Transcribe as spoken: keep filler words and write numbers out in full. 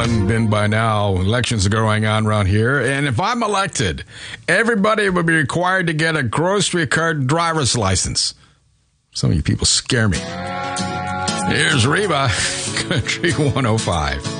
everyone been by now. Elections are going on around here. And if I'm elected, everybody would be required to get a grocery cart driver's license. Some of you people scare me. Here's Reba, Country one oh five.